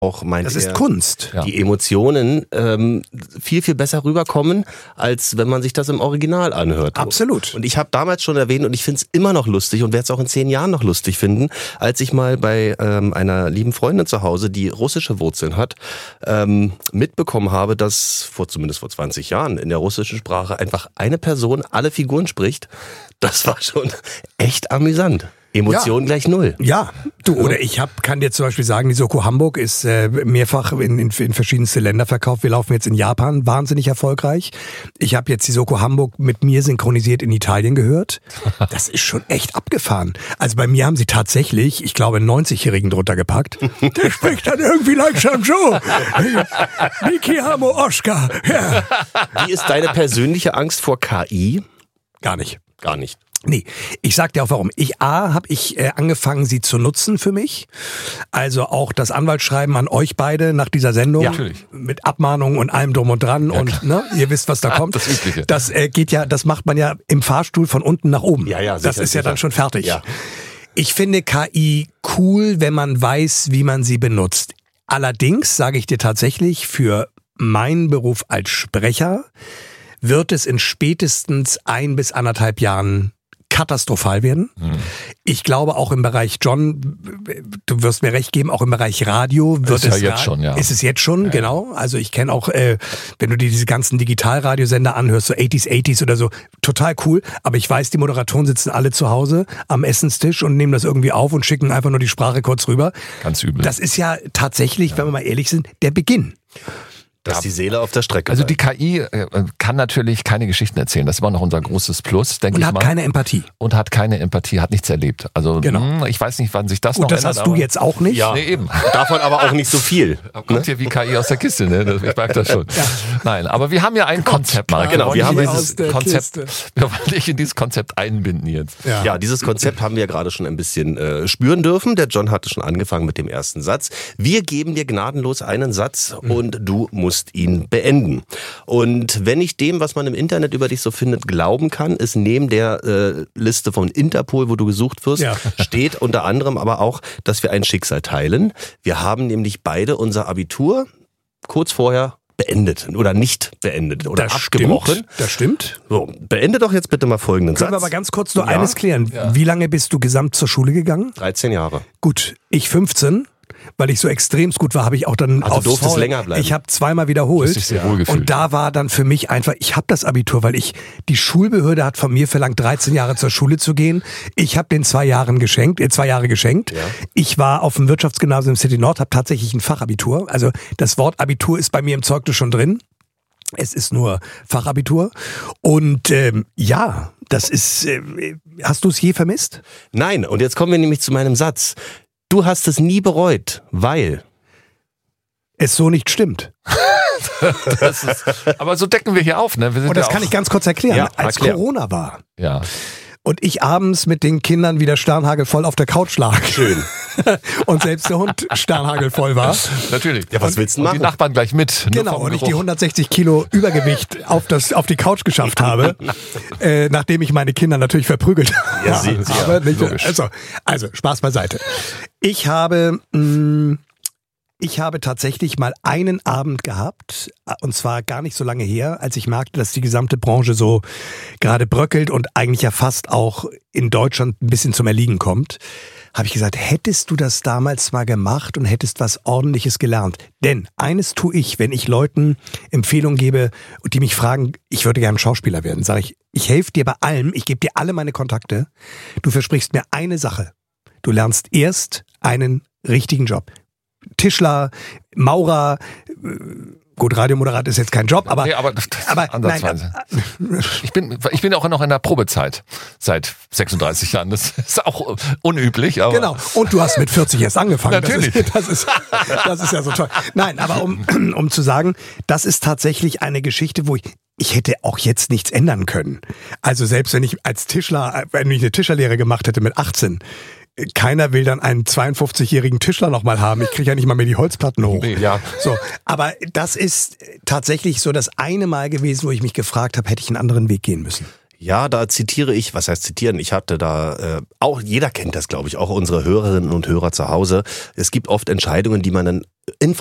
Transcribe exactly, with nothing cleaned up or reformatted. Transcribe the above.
auch meint Das er, ist Kunst. die Emotionen ähm, viel, viel besser rüberkommen, als wenn man sich das im Original anhört. Absolut. Und ich habe damals schon erwähnt, und ich finde es immer noch lustig und werde es auch in zehn Jahren noch lustig finden, als ich mal bei ähm, einer lieben Freundin zu Hause, die russische Wurzeln hat, ähm, mitbekommen habe, dass vor zumindest vor zwanzig Jahren in der russischen Sprache einfach eine Person alle Figuren spricht. Das war schon echt amüsant. Emotionen ja. gleich null. Ja, du, oder ich hab, kann dir zum Beispiel sagen, die Soko Hamburg ist äh, mehrfach in, in, in verschiedenste Länder verkauft. Wir laufen jetzt in Japan, wahnsinnig erfolgreich. Ich habe jetzt die Soko Hamburg mit mir synchronisiert in Italien gehört. Das ist schon echt abgefahren. Also bei mir haben sie tatsächlich, ich glaube, einen neunzigjährigen drunter gepackt. Der spricht dann irgendwie langsam so. Niki Hamo Oscar. Ja. Wie ist deine persönliche Angst vor K I? Gar nicht. Gar nicht. Nee, ich sag dir auch warum. Ich A, habe ich äh, angefangen, sie zu nutzen für mich. Also auch das Anwaltsschreiben an euch beide nach dieser Sendung. Ja, natürlich. Mit Abmahnungen und allem drum und dran. Ja, und ne, ihr wisst, was da kommt. Das Übliche. Das äh, geht ja, das macht man ja im Fahrstuhl von unten nach oben. Ja, ja, sicher, das ist ja sicher. dann schon fertig. Ja. Ich finde K I cool, wenn man weiß, wie man sie benutzt. Allerdings sage ich dir tatsächlich, für meinen Beruf als Sprecher wird es in spätestens ein bis anderthalb Jahren katastrophal werden. Hm. Ich glaube auch im Bereich, John, du wirst mir recht geben, auch im Bereich Radio wird ist es ja jetzt schon, ja. Ist es jetzt schon, ja, genau. Also ich kenne auch, äh, wenn du dir diese ganzen Digitalradiosender anhörst, so achtziger, achtziger oder so, total cool. Aber ich weiß, die Moderatoren sitzen alle zu Hause am Essenstisch und nehmen das irgendwie auf und schicken einfach nur die Sprache kurz rüber. Ganz übel. Das ist ja tatsächlich, ja, wenn wir mal ehrlich sind, der Beginn. Dass ja. die Seele auf der Strecke Also bleibt. die K I äh, kann natürlich keine Geschichten erzählen. Das ist immer noch unser großes Plus, denke ich mal. Und hat keine Empathie. Und hat keine Empathie, hat nichts erlebt. Also genau. mh, ich weiß nicht, wann sich das Gut, noch das ändert. Das hast du jetzt auch nicht. Ja, nee, eben. Davon aber auch nicht so viel. Kommt ne? hier wie K I aus der Kiste, ne? Ich merke das schon. Ja. Nein, aber wir haben ja ein Gott, Konzept, Marc. Genau, wir haben dieses Konzept. Kiste. Wir wollen dich in dieses Konzept einbinden jetzt. Ja, ja, dieses Konzept haben wir ja gerade schon ein bisschen äh, spüren dürfen. Der John hatte schon angefangen mit dem ersten Satz. Wir geben dir gnadenlos einen Satz mhm. und du musst ihn beenden. Und wenn ich dem, was man im Internet über dich so findet, glauben kann, ist neben der äh, Liste von Interpol, wo du gesucht wirst, ja. steht unter anderem aber auch, dass wir ein Schicksal teilen. Wir haben nämlich beide unser Abitur kurz vorher beendet oder nicht beendet oder das abgebrochen. Stimmt, das stimmt. So, beende doch jetzt bitte mal folgenden Können Satz. Können wir aber ganz kurz nur ja. eines klären. Ja. Wie lange bist du gesamt zur Schule gegangen? dreizehn Jahre. Gut, ich fünfzehn. Weil ich so extremst gut war, habe ich auch dann also aufs durftest Faul, länger bleiben. Ich habe zweimal wiederholt. Das sehr wohl gefühlt. Und da war dann für mich einfach, ich habe das Abitur, weil ich, die Schulbehörde hat von mir verlangt, dreizehn Jahre zur Schule zu gehen. Ich habe den zwei Jahren geschenkt, äh, zwei Jahre geschenkt. Ja. Ich war auf dem Wirtschaftsgymnasium City Nord, habe tatsächlich ein Fachabitur. Also das Wort Abitur ist bei mir im Zeugnis schon drin. Es ist nur Fachabitur. Und ähm, ja, das ist, äh, hast du es je vermisst? Nein, und jetzt kommen wir nämlich zu meinem Satz. Du hast es nie bereut, weil es so nicht stimmt. Das ist, aber so decken wir hier auf, ne? Wir sind und das ja kann ich ganz kurz erklären. Ja, Als erklär. Corona war ja. und ich abends mit den Kindern wieder sternhagelvoll auf der Couch lag. Schön. Und selbst der Hund sternhagelvoll war. Natürlich. Ja, was willst du und machen? die Nachbarn gleich mit. Genau, und ich die hundertsechzig Kilo Übergewicht auf, das, auf die Couch geschafft habe, äh, nachdem ich meine Kinder natürlich verprügelt ja, habe. Sie, ja, nicht, also, also, Spaß beiseite. Ich habe... Mh, Ich habe tatsächlich mal einen Abend gehabt, und zwar gar nicht so lange her, als ich merkte, dass die gesamte Branche so gerade bröckelt und eigentlich ja fast auch in Deutschland ein bisschen zum Erliegen kommt, habe ich gesagt, hättest du das damals mal gemacht und hättest was Ordentliches gelernt. Denn eines tue ich, wenn ich Leuten Empfehlungen gebe und die mich fragen, ich würde gerne Schauspieler werden, sage ich, ich helfe dir bei allem, ich gebe dir alle meine Kontakte, du versprichst mir eine Sache, du lernst erst einen richtigen Job. Tischler, Maurer, gut, Radiomoderator ist jetzt kein Job, aber, nee, aber, aber nein, ich bin ich bin auch noch in der Probezeit seit sechsunddreißig Jahren. Das ist auch unüblich, aber genau. Und du hast mit vierzig erst angefangen. Natürlich. Das ist, das ist, das ist ja so toll. Nein, aber um um zu sagen, das ist tatsächlich eine Geschichte, wo ich Ich hätte auch jetzt nichts ändern können. Also selbst wenn ich als Tischler, wenn ich eine Tischlerlehre gemacht hätte mit achtzehn, keiner will dann einen zweiundfünfzigjährigen Tischler nochmal haben. Ich kriege ja nicht mal mehr die Holzplatten hoch. Nee, ja. So, aber das ist tatsächlich so das eine Mal gewesen, wo ich mich gefragt habe, hätte ich einen anderen Weg gehen müssen. Ja, da zitiere ich, was heißt zitieren? Ich hatte da, äh, auch jeder kennt das, glaube ich, auch unsere Hörerinnen und Hörer zu Hause. Es gibt oft Entscheidungen, die man dann in